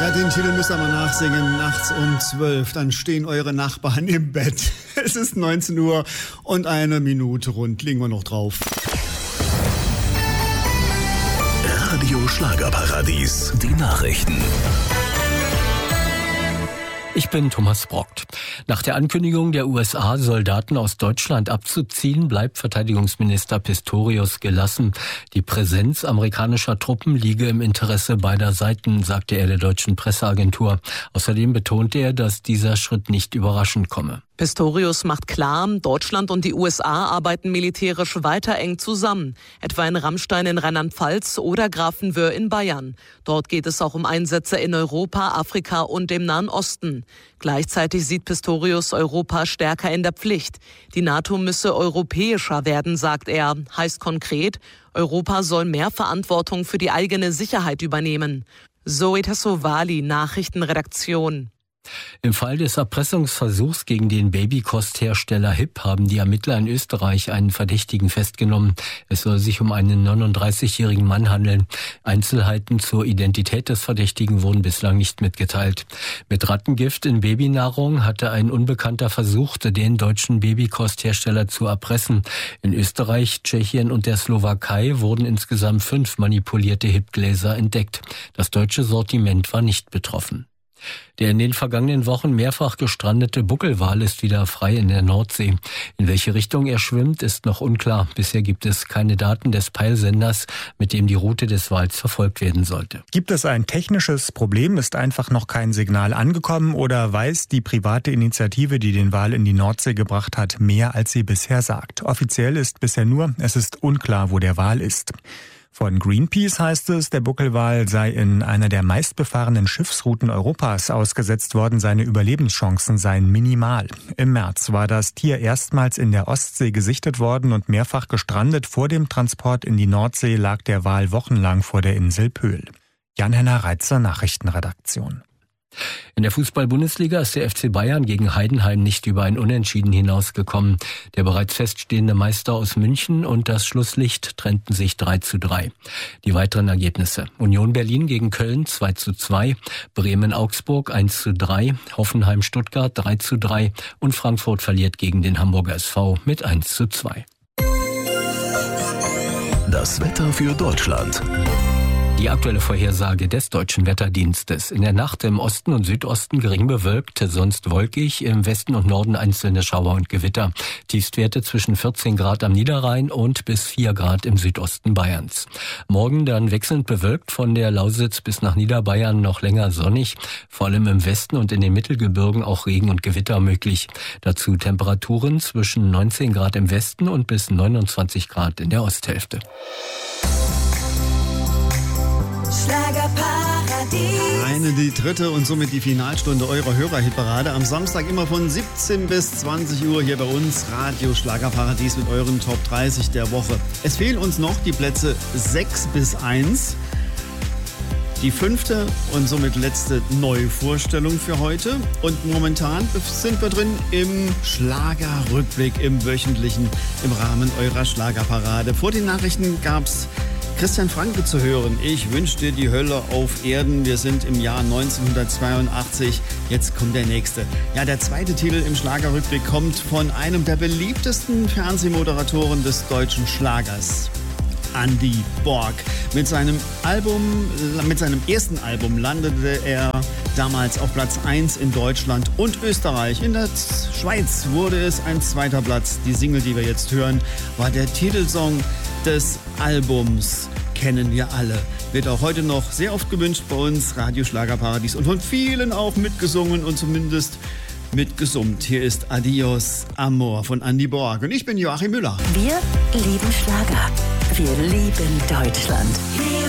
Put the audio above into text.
Ja, den Titel müsst ihr mal nachsingen, nachts um 12. Dann stehen eure Nachbarn im Bett. Es ist 19 Uhr und 1 Minute rund. Liegen wir noch drauf. Radio Schlagerparadies, die Nachrichten. Ich bin Thomas Brockt. Nach der Ankündigung der USA, Soldaten aus Deutschland abzuziehen, bleibt Verteidigungsminister Pistorius gelassen. Die Präsenz amerikanischer Truppen liege im Interesse beider Seiten, sagte er der deutschen Presseagentur. Außerdem betonte er, dass dieser Schritt nicht überraschend komme. Pistorius macht klar, Deutschland und die USA arbeiten militärisch weiter eng zusammen, etwa in Rammstein in Rheinland-Pfalz oder Grafenwöhr in Bayern. Dort geht es auch um Einsätze in Europa, Afrika und dem Nahen Osten. Gleichzeitig sieht Pistorius Europa stärker in der Pflicht. Die NATO müsse europäischer werden, sagt er. Heißt konkret, Europa soll mehr Verantwortung für die eigene Sicherheit übernehmen. Zoe Tassovali, Nachrichtenredaktion. Im Fall des Erpressungsversuchs gegen den Babykosthersteller HIP haben die Ermittler in Österreich einen Verdächtigen festgenommen. Es soll sich um einen 39-jährigen Mann handeln. Einzelheiten zur Identität des Verdächtigen wurden bislang nicht mitgeteilt. Mit Rattengift in Babynahrung hatte ein Unbekannter versucht, den deutschen Babykosthersteller zu erpressen. In Österreich, Tschechien und der Slowakei wurden insgesamt 5 manipulierte HIP-Gläser entdeckt. Das deutsche Sortiment war nicht betroffen. Der in den vergangenen Wochen mehrfach gestrandete Buckelwal ist wieder frei in der Nordsee. In welche Richtung er schwimmt, ist noch unklar. Bisher gibt es keine Daten des Peilsenders, mit dem die Route des Wals verfolgt werden sollte. Gibt es ein technisches Problem? Ist einfach noch kein Signal angekommen? Oder weiß die private Initiative, die den Wal in die Nordsee gebracht hat, mehr als sie bisher sagt? Offiziell ist bisher nur, es ist unklar, wo der Wal ist. Von Greenpeace heißt es, der Buckelwal sei in einer der meistbefahrenen Schiffsrouten Europas ausgesetzt worden. Seine Überlebenschancen seien minimal. Im März war das Tier erstmals in der Ostsee gesichtet worden und mehrfach gestrandet. Vor dem Transport in die Nordsee lag der Wal wochenlang vor der Insel Pöhl. Jan-Henner Reitzer, Nachrichtenredaktion. In der Fußball-Bundesliga ist der FC Bayern gegen Heidenheim nicht über ein Unentschieden hinausgekommen. Der bereits feststehende Meister aus München und das Schlusslicht trennten sich 3:3. Die weiteren Ergebnisse: Union Berlin gegen Köln 2:2, Bremen-Augsburg 1:3, Hoffenheim-Stuttgart 3:3 und Frankfurt verliert gegen den Hamburger SV mit 1:2. Das Wetter für Deutschland. Die aktuelle Vorhersage des Deutschen Wetterdienstes. In der Nacht im Osten und Südosten gering bewölkt, sonst wolkig, im Westen und Norden einzelne Schauer und Gewitter. Tiefstwerte zwischen 14 Grad am Niederrhein und bis 4 Grad im Südosten Bayerns. Morgen dann wechselnd bewölkt, von der Lausitz bis nach Niederbayern noch länger sonnig. Vor allem im Westen und in den Mittelgebirgen auch Regen und Gewitter möglich. Dazu Temperaturen zwischen 19 Grad im Westen und bis 29 Grad in der Osthälfte. Schlagerparadies. Die dritte und somit die Finalstunde eurer Hörerhitparade. Am Samstag immer von 17 bis 20 Uhr hier bei uns. Radio Schlagerparadies mit euren Top 30 der Woche. Es fehlen uns noch die Plätze 6 bis 1. Die 5. und somit letzte Neuvorstellung für heute. Und momentan sind wir drin im Schlagerrückblick, im wöchentlichen, im Rahmen eurer Schlagerparade. Vor den Nachrichten gab's Christian Franke zu hören. Ich wünsche dir die Hölle auf Erden. Wir sind im Jahr 1982. Jetzt kommt der nächste. Ja, der zweite Titel im Schlagerrückblick kommt von einem der beliebtesten Fernsehmoderatoren des deutschen Schlagers. Andy Borg. Mit seinem ersten Album landete er damals auf Platz 1 in Deutschland und Österreich. In der Schweiz wurde es ein zweiter Platz. Die Single, die wir jetzt hören, war der Titelsong des Albums. Kennen wir alle. Wird auch heute noch sehr oft gewünscht bei uns, Radio Schlagerparadies, und von vielen auch mitgesungen und zumindest mitgesummt. Hier ist Adios Amor von Andy Borg und ich bin Joachim Müller. Wir lieben Schlager. Wir lieben Deutschland.